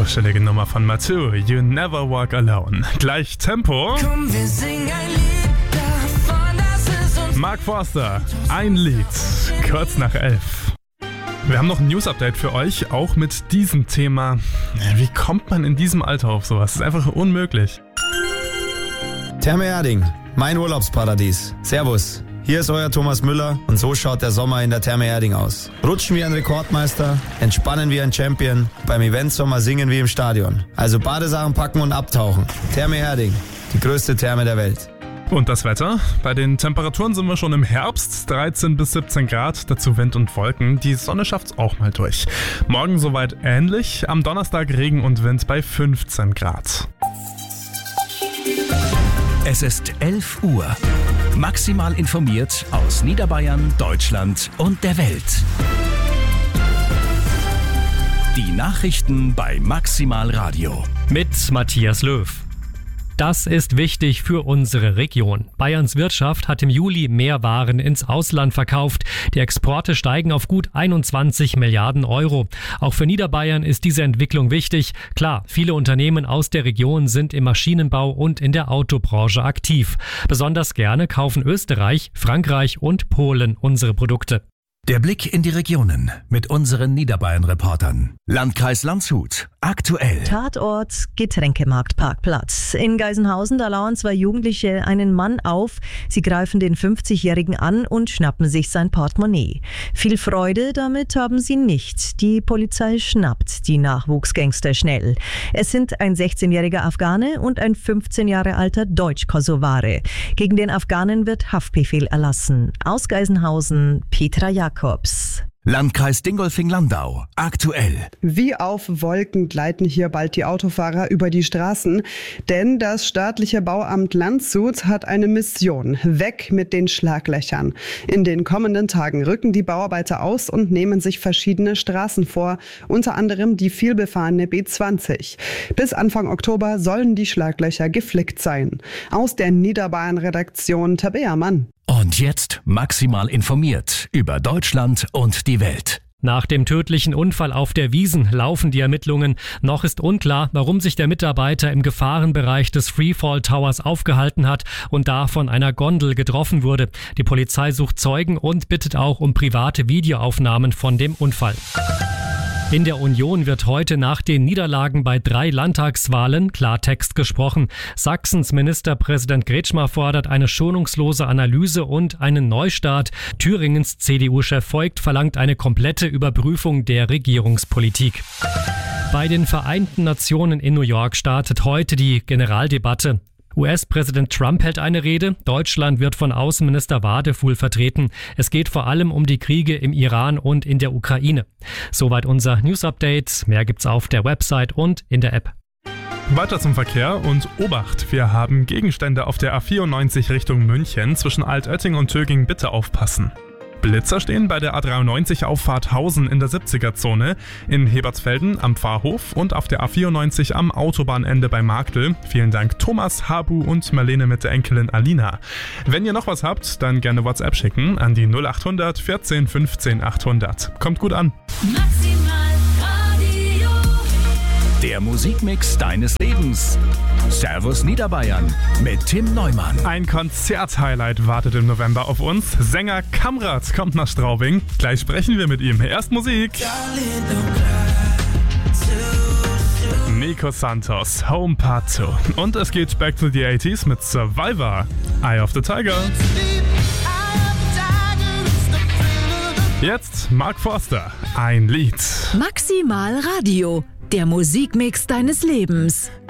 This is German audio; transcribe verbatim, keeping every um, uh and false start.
kuschelige Nummer von Mathieu, You Never Walk Alone. Gleich Tempo. Komm, wir singen ein Lied davon, dass es uns Mark Forster, ein Lied, kurz nach elf. Wir haben noch ein News-Update für euch, auch mit diesem Thema. Wie kommt man in diesem Alter auf sowas? Das ist einfach unmöglich. Therme Erding, mein Urlaubsparadies. Servus, hier ist euer Thomas Müller und so schaut der Sommer in der Therme Erding aus. Rutschen wie ein Rekordmeister, entspannen wie ein Champion, beim Eventsommer singen wie im Stadion. Also Badesachen packen und abtauchen. Therme Erding, die größte Therme der Welt. Und das Wetter? Bei den Temperaturen sind wir schon im Herbst, dreizehn bis siebzehn Grad, dazu Wind und Wolken. Die Sonne schafft's auch mal durch. Morgen soweit ähnlich, am Donnerstag Regen und Wind bei fünfzehn Grad. Es ist elf Uhr. Maximal informiert aus Niederbayern, Deutschland und der Welt. Die Nachrichten bei Maximal Radio. Mit Matthias Löw. Das ist wichtig für unsere Region. Bayerns Wirtschaft hat im Juli mehr Waren ins Ausland verkauft. Die Exporte steigen auf gut einundzwanzig Milliarden Euro. Auch für Niederbayern ist diese Entwicklung wichtig. Klar, viele Unternehmen aus der Region sind im Maschinenbau und in der Autobranche aktiv. Besonders gerne kaufen Österreich, Frankreich und Polen unsere Produkte. Der Blick in die Regionen mit unseren Niederbayern-Reportern. Landkreis Landshut. Aktuell. Tatort Getränkemarktparkplatz. In Geisenhausen, da lauern zwei Jugendliche einen Mann auf. Sie greifen den fünfzigjährigen an und schnappen sich sein Portemonnaie. Viel Freude damit haben sie nicht. Die Polizei schnappt die Nachwuchsgangster schnell. Es sind ein sechzehnjähriger Afghane und ein fünfzehn Jahre alter Deutsch-Kosovare. Gegen den Afghanen wird Haftbefehl erlassen. Aus Geisenhausen, Petra Jakobs. Landkreis Dingolfing-Landau. Aktuell. Wie auf Wolken gleiten hier bald die Autofahrer über die Straßen, denn das staatliche Bauamt Landshut hat eine Mission. Weg mit den Schlaglöchern. In den kommenden Tagen rücken die Bauarbeiter aus und nehmen sich verschiedene Straßen vor, unter anderem die vielbefahrene B zwanzig. Bis Anfang Oktober sollen die Schlaglöcher geflickt sein. Aus der Niederbayern-Redaktion Tabea Mann. Und jetzt maximal informiert über Deutschland und die Welt. Nach dem tödlichen Unfall auf der Wiesn laufen die Ermittlungen. Noch ist unklar, warum sich der Mitarbeiter im Gefahrenbereich des Freefall Towers aufgehalten hat und da von einer Gondel getroffen wurde. Die Polizei sucht Zeugen und bittet auch um private Videoaufnahmen von dem Unfall. In der Union wird heute nach den Niederlagen bei drei Landtagswahlen Klartext gesprochen. Sachsens Ministerpräsident Kretschmer fordert eine schonungslose Analyse und einen Neustart. Thüringens C D U-Chef Voigt verlangt eine komplette Überprüfung der Regierungspolitik. Bei den Vereinten Nationen in New York startet heute die Generaldebatte. U S-Präsident Trump hält eine Rede. Deutschland wird von Außenminister Wadefuhl vertreten. Es geht vor allem um die Kriege im Iran und in der Ukraine. Soweit unser News-Update. Mehr gibt's auf der Website und in der App. Weiter zum Verkehr und Obacht, wir haben Gegenstände auf der A vierundneunzig Richtung München zwischen Altötting und Töging, bitte aufpassen. Blitzer stehen bei der A dreiundneunzig Auffahrt Hausen in der siebziger-Zone, in Hebertsfelden am Pfarrhof und auf der A vierundneunzig am Autobahnende bei Marktl. Vielen Dank Thomas, Habu und Marlene mit der Enkelin Alina. Wenn ihr noch was habt, dann gerne WhatsApp schicken an die null achthundert vierzehn fünfzehn achthundert. Kommt gut an. Maximal Radio. Der Musikmix deines Lebens. Servus Niederbayern mit Tim Neumann. Ein Konzerthighlight wartet im November auf uns. Sänger Kamrat kommt nach Straubing. Gleich sprechen wir mit ihm. Erst Musik. Nico Santos, Home Part zwei. Und es geht back to the eighties mit Survivor, Eye of the Tiger. Jetzt Mark Forster, ein Lied. Maximal Radio, der Musikmix deines Lebens.